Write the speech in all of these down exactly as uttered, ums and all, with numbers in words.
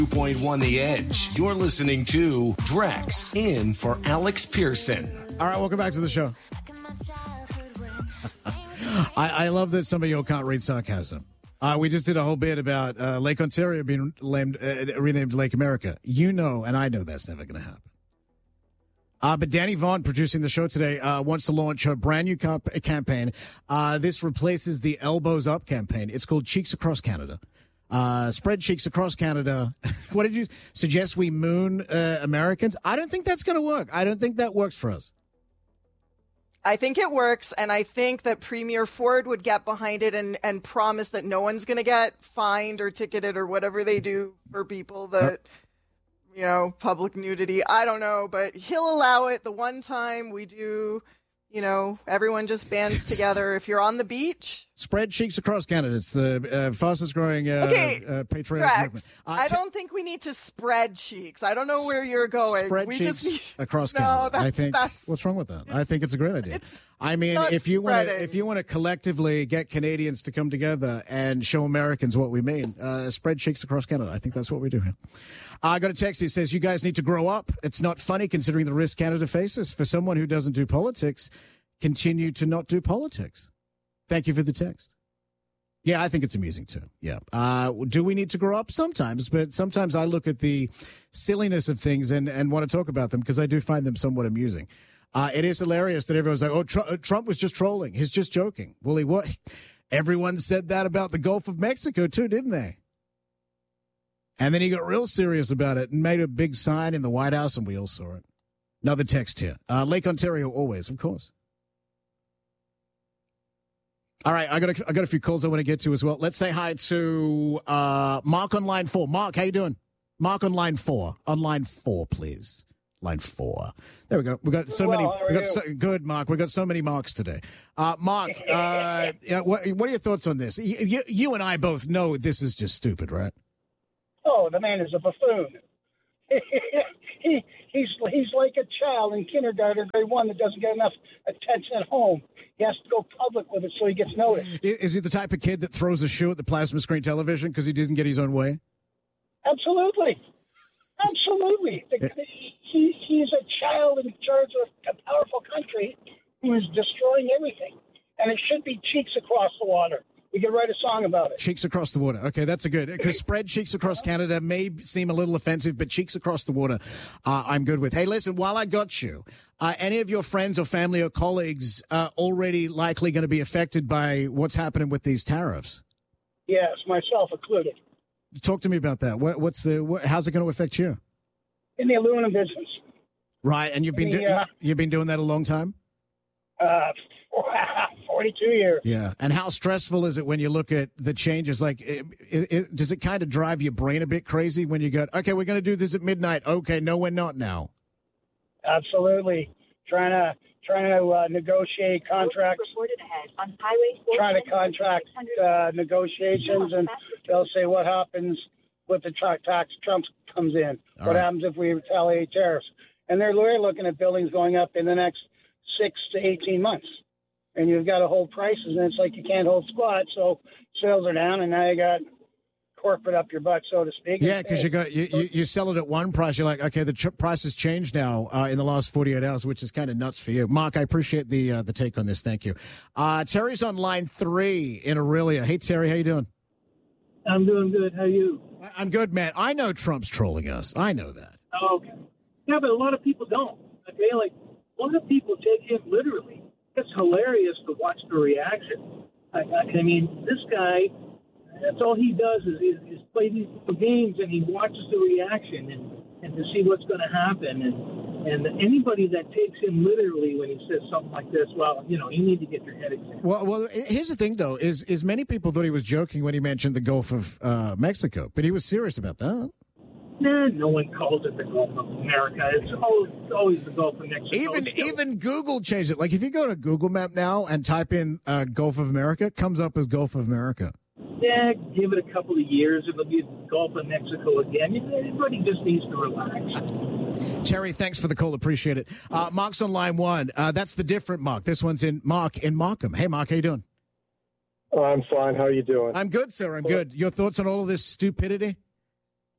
two point one The Edge. You're listening to Drax in for Alex Pearson. All right, welcome back to the show. I, I love that some of you can't read sarcasm. Uh, we just did a whole bit about uh, Lake Ontario being named, uh, renamed Lake America. You know, and I know that's never going to happen. Uh, but Danny Vaughn, producing the show today, uh, wants to launch a brand new comp- campaign. Uh, this replaces the Elbows Up campaign. It's called Cheeks Across Canada. Uh, spread cheeks across Canada. What did you suggest we moon uh, Americans? I don't think that's going to work. I don't think that works for us. I think it works, and I think that Premier Ford would get behind it and, and promise that no one's going to get fined or ticketed or whatever they do for people that, you know, public nudity. I don't know, but he'll allow it the one time we do, you know, everyone just bands together. If you're on the beach. Spread cheeks across Canada. It's the uh, fastest growing uh, okay, uh, patriotic movement. Uh, I don't think we need to spread cheeks. I don't know where you're going. Spread we cheeks just need... across no, Canada. that's, I think. That's... What's wrong with that? I think it's a great idea. I mean, if you want to, if you want to collectively get Canadians to come together and show Americans what we mean, uh, spread cheeks across Canada. I think that's what we do here. I got a text. He says, "You guys need to grow up. It's not funny considering the risk Canada faces. For someone who doesn't do politics, continue to not do politics." Thank you for the text. Yeah, I think it's amusing too. Yeah. Uh, do we need to grow up? Sometimes, but sometimes I look at the silliness of things and, and want to talk about them because I do find them somewhat amusing. Uh, it is hilarious that everyone's like, oh, Tr- Trump was just trolling. He's just joking. Well, he was. Everyone said that about the Gulf of Mexico too, didn't they? And then he got real serious about it and made a big sign in the White House, and we all saw it. Another text here. Uh, Lake Ontario, always, of course. All right, I got a, I got a few calls I want to get to as well. Let's say hi to uh, Mark on line four. Mark, how you doing? Mark on line four. On line four, please. Line four. There we go. We got so well, many. We got you? so, good, Mark. We got so many Marks today. Uh, Mark, uh, yeah, what, what are your thoughts on this? You, you, you and I both know this is just stupid, right? Oh, the man is a buffoon. he he's he's like a child in kindergarten, grade one, that doesn't get enough attention at home. He has to go public with it so he gets noticed. Is he the type of kid that throws a shoe at the plasma screen television because he didn't get his own way? Absolutely. Absolutely. The, Yeah. he, he's a child in charge of a powerful country who is destroying everything. And it should be cheeks across the water. We could write a song about it. Cheeks across the water. Okay, that's a good. Because spread cheeks across Canada may seem a little offensive, but cheeks across the water, uh, I'm good with. Hey, listen, while I got you, uh, any of your friends or family or colleagues uh, already likely going to be affected by what's happening with these tariffs? Yes, myself included. Talk to me about that. What, what's the? What, how's it going to affect you? In the aluminum business. Right, and you've been The, do, uh, you've been doing that a long time. Uh, forty-two years. Yeah, and how stressful is it when you look at the changes? Like, it, it, it, does it kind of drive your brain a bit crazy when you go, okay, we're going to do this at midnight. Okay, no, we're not now. Absolutely. Trying to trying to uh, negotiate contracts. Trying to contract uh, negotiations, and they'll say what happens with the tra- tax Trump comes in. All what right. happens if we retaliate tariffs? And they're we're looking at buildings going up in the next six to eighteen months. And you've got to hold prices, and it's like you can't hold squat, so sales are down, and now you got corporate up your butt, so to speak. Yeah, because you got you, you, you sell it at one price. You're like, okay, the tr- price has changed now uh, in the last forty-eight hours, which is kind of nuts for you. Mark, I appreciate the uh, the take on this. Thank you. Uh, Terry's on line three in Aurelia. Hey, Terry, how you doing? I'm doing good. How are you? I- I'm good, man. I know Trump's trolling us. I know that. Oh, okay. Yeah, but a lot of people don't. Okay, like a lot of people take him literally. It's hilarious to watch the reaction. I, I, I mean, this guy, that's all he does is, is, is play these games, and he watches the reaction and, and to see what's going to happen. And, and anybody that takes him literally when he says something like this, well, you know, you need to get your head examined. Well, well, here's the thing, though, is is many people thought he was joking when he mentioned the Gulf of uh, Mexico, but he was serious about that. Nah, no one calls it the Gulf of America. It's always, always the Gulf of Mexico. Even It's still- even Google changed it. Like if you go to Google Map now and type in uh, Gulf of America, it comes up as Gulf of America. Yeah, give it a couple of years. It'll be the Gulf of Mexico again. Everybody just needs to relax. Terry, thanks for the call. Appreciate it. Uh, Mark's on line one. Uh, that's the different Mark. This one's in Mark in Markham. Hey, Mark, how you doing? Oh, I'm fine. How are you doing? I'm good, sir. I'm good. Your thoughts on all of this stupidity?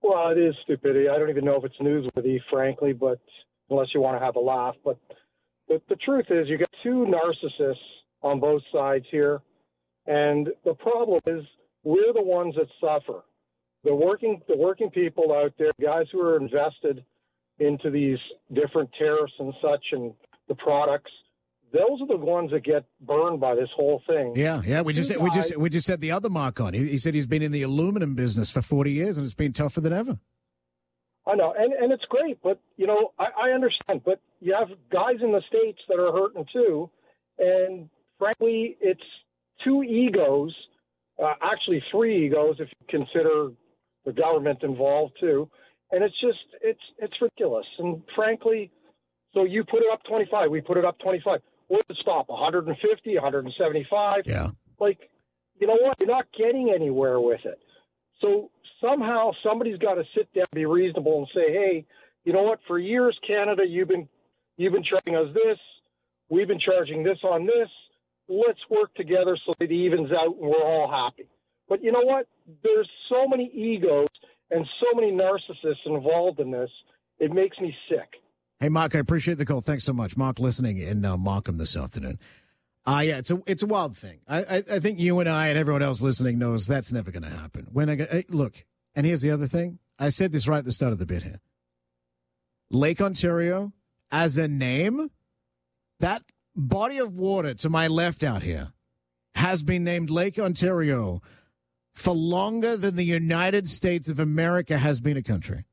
Well, it is stupidity. I don't even know if it's newsworthy, frankly, but unless you want to have a laugh. But the, the truth is you got two narcissists on both sides here. And the problem is we're the ones that suffer. The working, the working people out there, guys who are invested into these different tariffs and such and the products, those are the ones that get burned by this whole thing. Yeah, yeah. We just, we just, we just said the other mark on. He, he said he's been in the aluminum business for forty years, and it's been tougher than ever. I know, and and it's great, but you know, I, I understand. But you have guys in the States that are hurting too, and frankly, it's two egos, uh, actually three egos if you consider the government involved too, and it's just it's it's ridiculous. And frankly, so you put it up twenty-five, we put it up twenty-five. Where's it stop? one hundred fifty, one hundred seventy-five? Yeah. Like, you know what? You're not getting anywhere with it. So somehow somebody's got to sit down, be reasonable, and say, hey, you know what? For years, Canada, you've been you've been charging us this. We've been charging this on this. Let's work together so it evens out and we're all happy. But you know what? There's so many egos and so many narcissists involved in this. It makes me sick. Hey, Mark, I appreciate the call. Thanks so much. Mark listening in uh, Markham this afternoon. Uh, yeah, it's a it's a wild thing. I, I, I think you and I and everyone else listening knows that's never going to happen. When I hey, look, and here's the other thing. I said this right at the start of the bit here. Lake Ontario, as a name, that body of water to my left out here has been named Lake Ontario for longer than the United States of America has been a country.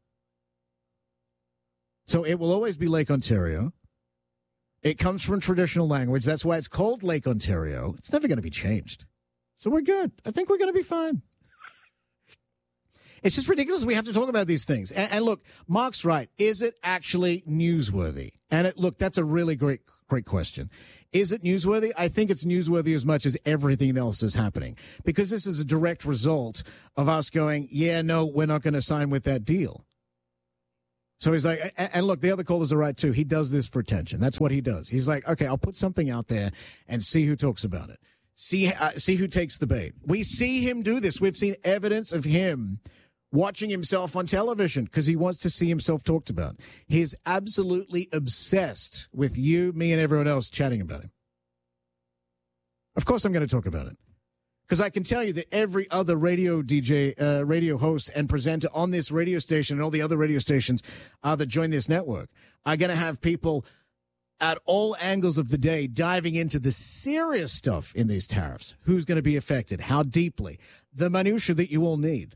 So it will always be Lake Ontario. It comes from traditional language. That's why it's called Lake Ontario. It's never going to be changed. So we're good. I think we're going to be fine. It's just ridiculous. We have to talk about these things. And, and look, Mark's right. Is it actually newsworthy? And it, look, that's a really great, great question. Is it newsworthy? I think it's newsworthy as much as everything else is happening, because this is a direct result of us going, yeah, no, we're not going to sign with that deal. So he's like, and look, the other callers are right too. He does this for attention. That's what he does. He's like, okay, I'll put something out there and see who talks about it. See, uh, see who takes the bait. We see him do this. We've seen evidence of him watching himself on television because he wants to see himself talked about. He's absolutely obsessed with you, me, and everyone else chatting about him. Of course I'm going to talk about it. Because I can tell you that every other radio D J, uh, radio host and presenter on this radio station and all the other radio stations uh, that join this network are going to have people at all angles of the day diving into the serious stuff in these tariffs. Who's going to be affected? How deeply? The minutia that you all need.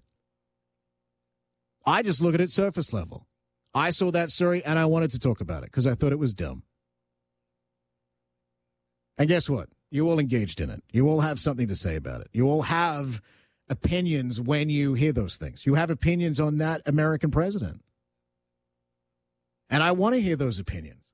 I just look at it surface level. I saw that story and I wanted to talk about it because I thought it was dumb. And guess what? You all engaged in it. You all have something to say about it. You all have opinions when you hear those things. You have opinions on that American president. And I want to hear those opinions.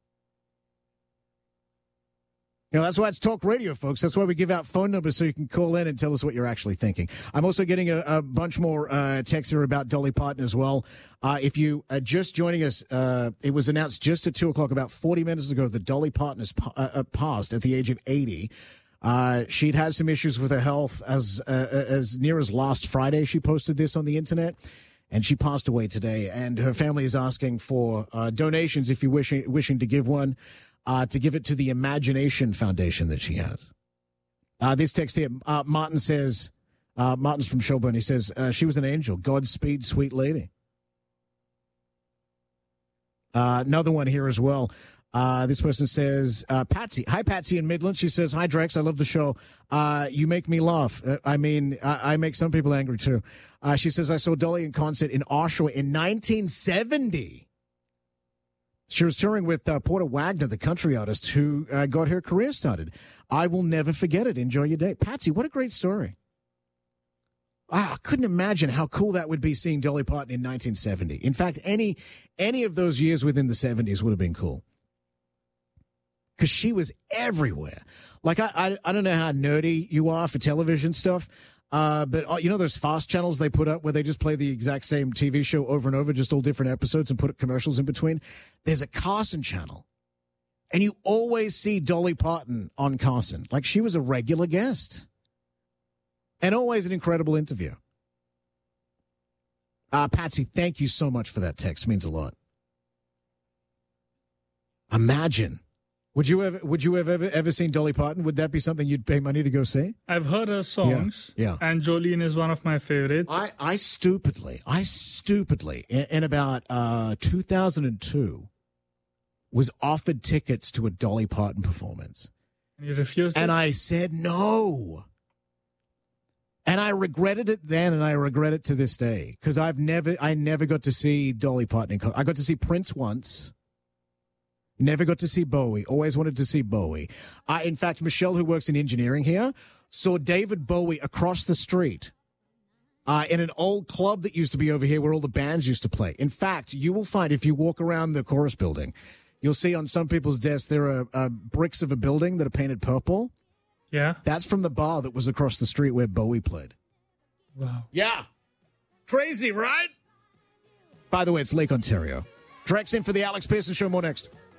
You know, that's why it's talk radio, folks. That's why we give out phone numbers so you can call in and tell us what you're actually thinking. I'm also getting a, a bunch more uh, texts here about Dolly Parton as well. Uh, if you are just joining us, uh, it was announced just at two o'clock about forty minutes ago that Dolly Parton has pa- uh, passed at the age of eighty. Uh, she'd had some issues with her health as uh, as near as last Friday. She posted this on the internet, and she passed away today. And her family is asking for uh, donations if you're wishing wishing to give one. Uh, to give it to the Imagination Foundation that she has. Uh, this text here, uh, Martin says, uh, Martin's from Shelburne. He says, uh, she was an angel. Godspeed, sweet lady. Uh, another one here as well. Uh, this person says, uh, Patsy. Hi, Patsy in Midland. She says, hi, Drex. I love the show. Uh, you make me laugh. Uh, I mean, I, I make some people angry, too. Uh, she says, I saw Dolly in concert in Oshawa in nineteen seventy. She was touring with uh, Porter Wagner, the country artist, who uh, got her career started. I will never forget it. Enjoy your day. Patsy, what a great story. Ah, I couldn't imagine how cool that would be seeing Dolly Parton in nineteen seventy. In fact, any any of those years within the seventies would have been cool. Because she was everywhere. Like, I, I, I don't know how nerdy you are for television stuff. Uh, but, uh, you know, those fast channels they put up where they just play the exact same T V show over and over, just all different episodes and put commercials in between? There's a Carson channel. And you always see Dolly Parton on Carson. Like, she was a regular guest. And always an incredible interview. Uh, Patsy, thank you so much for that text. It means a lot. Imagine. Would you ever would you have ever ever seen Dolly Parton? Would that be something you'd pay money to go see? I've heard her songs. Yeah. yeah. And Jolene is one of my favorites. I, I stupidly, I stupidly, in, in about uh, two thousand two, was offered tickets to a Dolly Parton performance. And you refused And it? I said no. And I regretted it then, and I regret it to this day, because I've never, I never got to see Dolly Parton. In co- I got to see Prince once. Never got to see Bowie. Always wanted to see Bowie. I, in fact, Michelle, who works in engineering here, saw David Bowie across the street uh, in an old club that used to be over here where all the bands used to play. In fact, you will find, if you walk around the Chorus building, you'll see on some people's desks there are uh, bricks of a building that are painted purple. Yeah. That's from the bar that was across the street where Bowie played. Wow. Yeah. Crazy, right? By the way, it's Lake Ontario. Drex in for the Alex Pearson Show. More next.